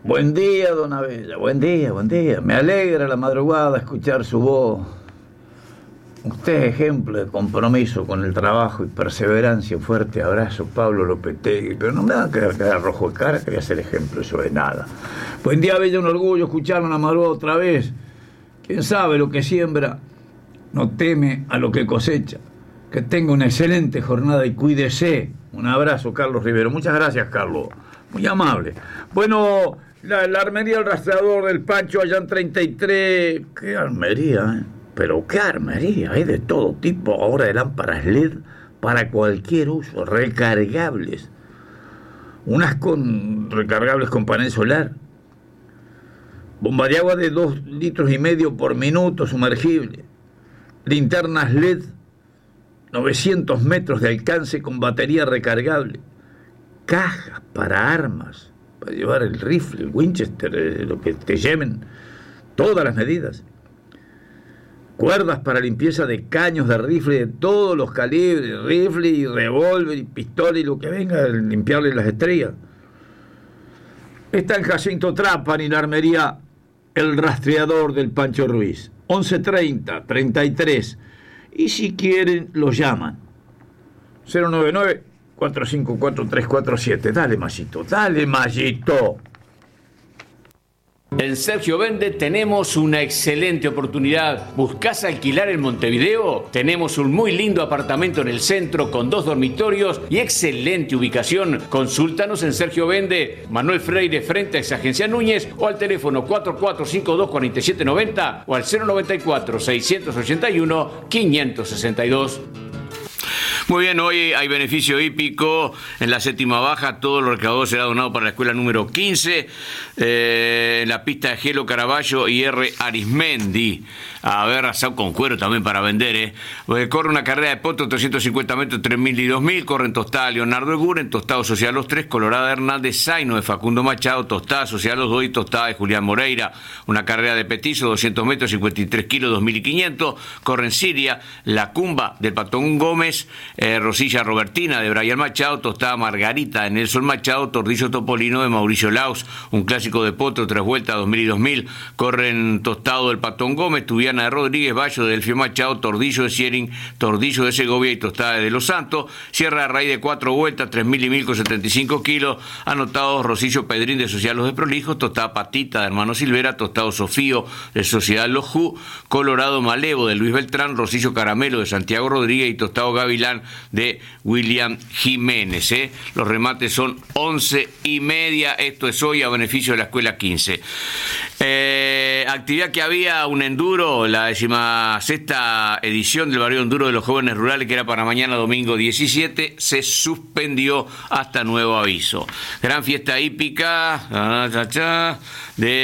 Buen día, don Abella, buen día, buen día. Me alegra la madrugada escuchar su voz. Usted es ejemplo de compromiso con el trabajo y perseverancia. Un fuerte abrazo, Pablo Lopetegui. Pero no me va a quedar rojo de cara que voy a ser ejemplo, eso de nada. Buen día, Abella, un orgullo escucharlo en la madrugada otra vez. Quién sabe lo que siembra, no teme a lo que cosecha. Que tenga una excelente jornada y cuídese. Un abrazo, Carlos Rivero. Muchas gracias, Carlos. Muy amable. Bueno, la armería El Rastreador del Pancho allá en 33. Qué armería, ¿eh? Pero qué armería. Hay de todo tipo ahora de lámparas LED para cualquier uso. Recargables. Unas con recargables con panel solar. Bomba de agua de 2,5 litros por minuto sumergible. Linternas LED 900 metros de alcance con batería recargable. Cajas para armas, para llevar el rifle, el Winchester, lo que te lleven, todas las medidas. Cuerdas para limpieza de caños de rifle de todos los calibres, rifle y revólver y pistola y lo que venga a limpiarle las estrellas. Está en Jacinto Trapani y la armería El Rastreador del Pancho Ruiz. 1130 33. Y si quieren, lo llaman. 099-454-347. Dale, Mayito, dale, Mayito. En Sergio Vende tenemos una excelente oportunidad. ¿Buscás alquilar en Montevideo? Tenemos un muy lindo apartamento en el centro con 2 dormitorios y excelente ubicación. Consúltanos en Sergio Vende, Manuel Freire frente a Ex Agencia Núñez o al teléfono 4452-4790 o al 094-681-562. Muy bien, hoy hay beneficio hípico en la séptima baja. Todo lo recaudado será donado para la escuela número 15, en la pista de Gelo Caraballo y R. Arismendi. A ver, asado con cuero también para vender, Corre una carrera de potro, 350 metros, 3.000 y 2.000. Corren tostada Leonardo Eguren, tostado social los 3, Colorada Hernández Zaino de Facundo Machado, tostada social los 2 y tostada de Julián Moreira. Una carrera de petizo, 200 metros, 53 kilos, 2.500. Corren Siria, La Cumba del Patón Gómez, Rosilla Robertina de Brian Machado, tostada Margarita de Nelson Machado, Tordillo Topolino de Mauricio Laus. Un clásico de potro, 3 vueltas, 2.000 y 2.000. Corren tostado del Patón Gómez, Tubiana de Rodríguez, Bayo de Delfio Machado, Tordillo de Siering, Tordillo de Segovia y tostada de Los Santos. Sierra de Raíz de 4 vueltas, 3.000 y 1.000 con 75 kilos. Anotados Rosillo Pedrín de Sociedad Los de Prolijos, tostada Patita de Hermano Silvera, tostado Sofío de Sociedad Los Ju, Colorado Malevo de Luis Beltrán, Rosillo Caramelo de Santiago Rodríguez y tostado Gavilán de William Jiménez. Los remates son 11:30. Esto es hoy a beneficio de la escuela 15. Actividad que había un enduro, la 16ª edición del Barrio Enduro de los Jóvenes Rurales, que era para mañana domingo 17, se suspendió hasta nuevo aviso. Gran fiesta hípica de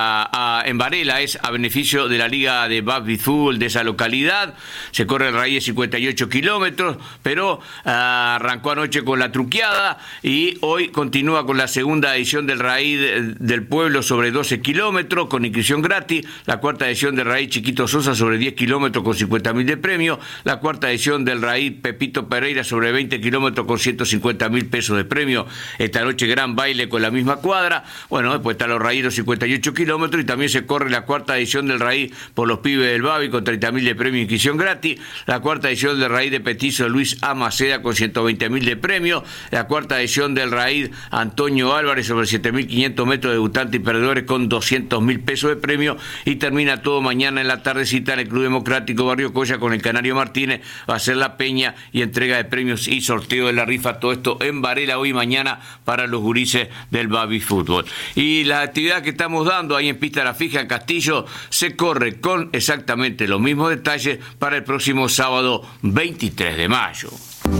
en Varela, es a beneficio de la Liga de Rugby Fútbol de esa localidad. Se corre el raíz de 58 kilómetros, pero arrancó anoche con la truqueada y hoy continúa con la segunda edición del raíz del pueblo sobre 12 kilómetros con inscripción gratis. La cuarta edición del raíz Chiquito Sosa sobre 10 kilómetros con 50.000 de premio. La cuarta edición del raíz Pepito Pereira sobre 20 kilómetros con 150.000 pesos de premio. Esta noche gran baile con la misma cuadra. Bueno, después están los raíz 58 kilómetros y también se corre la cuarta edición del raíz por los pibes del Babi con 30.000 de premio e inscripción gratis. La cuarta edición del raíz de Petizo Luis Amaceda con 120.000 de premio. La cuarta edición del raíz Antonio Álvarez sobre 7.500 metros de debutantes y perdedores con 200.000 pesos de premio. Y termina todo mañana en la tardecita en el Club Democrático Barrio Coya con el Canario Martínez. Va a ser la peña y entrega de premios y sorteo de la rifa. Todo esto en Varela hoy y mañana para los gurises del Babi Fútbol. Y la actividad que estamos dando ahí en Pista La Fija, en Castillo, se corre con exactamente los mismos detalles para el próximo sábado 23 de mayo.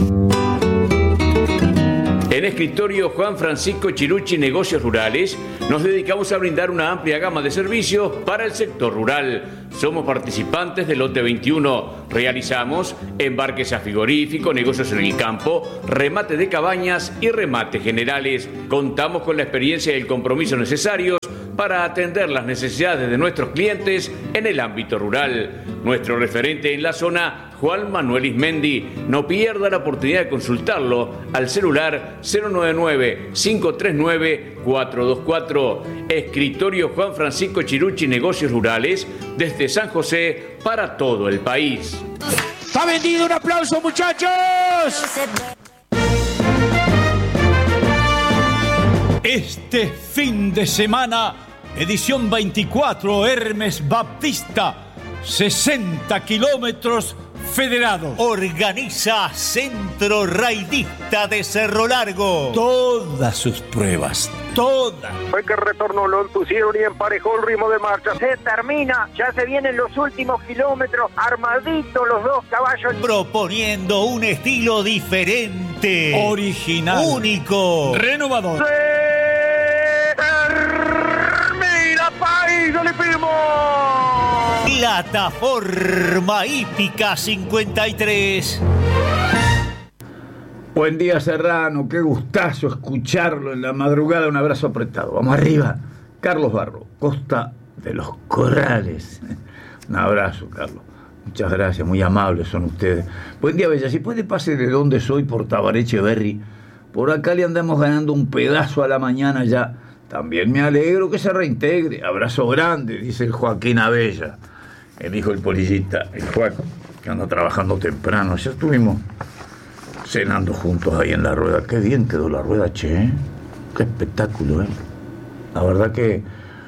En Escritorio Juan Francisco Chirucci Negocios Rurales nos dedicamos a brindar una amplia gama de servicios para el sector rural. Somos participantes del lote 21. Realizamos embarques a frigorífico, negocios en el campo, remate de cabañas y remates generales. Contamos con la experiencia y el compromiso necesarios para atender las necesidades de nuestros clientes en el ámbito rural. Nuestro referente en la zona, Juan Manuel Ismendi. No pierda la oportunidad de consultarlo al celular 099-539-424. Escritorio Juan Francisco Chirucci, Negocios Rurales, desde San José para todo el país. ¡Está vendido! ¡Un aplauso, muchachos! Este fin de semana, edición 24, Hermes Baptista, 60 kilómetros federados. Organiza Centro Raidista de Cerro Largo. Todas sus pruebas, todas. Fue que el retorno lo impusieron y emparejó el ritmo de marcha. Se termina, ya se vienen los últimos kilómetros, armaditos los dos caballos. Proponiendo un estilo diferente, original, único, renovador. ¡Se termina, país olímpico! Plataforma Hípica 53. Buen día, Serrano, qué gustazo escucharlo en la madrugada. Un abrazo apretado. Vamos arriba. Carlos Barro, Costa de los Corrales. Un abrazo, Carlos. Muchas gracias, muy amables son ustedes. Buen día, Bella. Si puede, pase de donde soy, por Tabaré Echeverri. Por acá le andamos ganando un pedazo a la mañana ya. También me alegro que se reintegre. Abrazo grande, dice el Joaquín Abella, el hijo del polillita, el Juan, que anda trabajando temprano. Ya estuvimos cenando juntos ahí en la rueda. Qué bien quedó la rueda, che. Qué espectáculo, ¿eh? La verdad que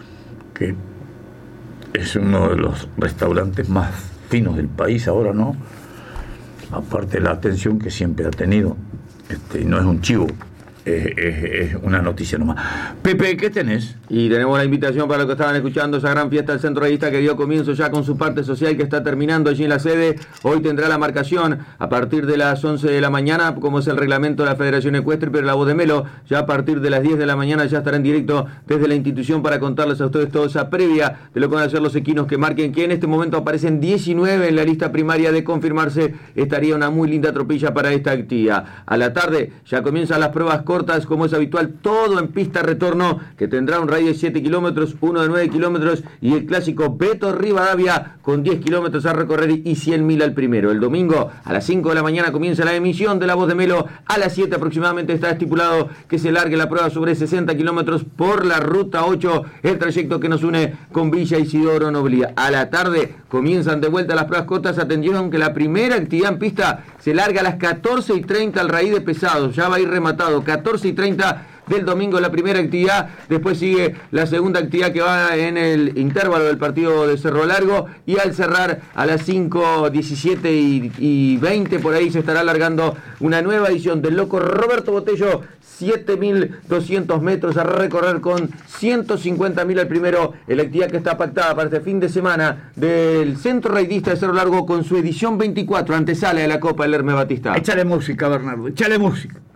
es uno de los restaurantes más finos del país ahora, ¿no? Aparte de la atención que siempre ha tenido. No es un chivo. Es una noticia nomás. Pepe, ¿qué tenés? Y tenemos la invitación para los que estaban escuchando esa gran fiesta del Centro Raidista que dio comienzo ya con su parte social, que está terminando allí en la sede. Hoy tendrá la marcación a partir de las 11 de la mañana, como es el reglamento de la Federación Ecuestre, pero la Voz de Melo ya a partir de las 10 de la mañana ya estará en directo desde la institución para contarles a ustedes toda esa previa de lo que van a ser los equinos que marquen, que en este momento aparecen 19 en la lista primaria. De confirmarse, estaría una muy linda tropilla para esta actividad. A la tarde ya comienzan las pruebas cortas, como es habitual, todo en pista retorno, que tendrá un radio de 7 kilómetros, uno de 9 kilómetros y el clásico Beto Rivadavia con 10 kilómetros a recorrer y 100.000 al primero. El domingo a las 5 de la mañana comienza la emisión de La Voz de Melo. A las 7 aproximadamente está estipulado que se largue la prueba sobre 60 kilómetros por la ruta 8, el trayecto que nos une con Villa Isidoro Noblía. A la tarde comienzan de vuelta las pruebas cortas. Atención que la primera actividad en pista se larga a las 14:30 al raíz de pesados, ya va a ir rematado, 14:30 del domingo la primera actividad. Después sigue la segunda actividad que va en el intervalo del partido de Cerro Largo, y al cerrar a las 5:17 y 20 por ahí se estará alargando una nueva edición del Loco Roberto Botello, 7.200 metros a recorrer con 150.000 al primero, en la actividad que está pactada para este fin de semana del Centro Raidista de Cerro Largo con su edición 24, antesala de la Copa del Hermes Batista. Échale música, Bernardo, échale música.